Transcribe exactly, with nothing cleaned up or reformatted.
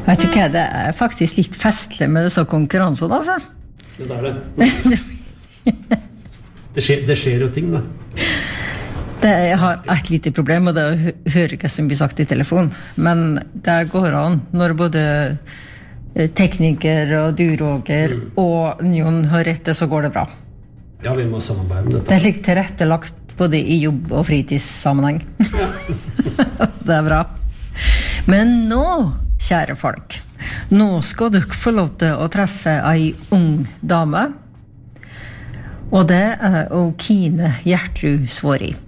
Vet du hva, det er faktisk litt festlig med disse konkurransene, altså. Det er det. det, skjer, det skjer jo ting, da. Det, jeg har et lite problem, og det er å hø- høre hva som blir sagt i telefon. Men det går an når både tekniker og du, Roger, mm. og Jon har rett, så går det bra. Ja, vi må samarbeide med dette. Det er slik tilrettelagt både i jobb- og fritidssammenheng. Ja. Det er bra. Men nå, kjære folk, nå skal dere få lov til å treffe ei ung dame, og det er Kine Gjertrud Svåri.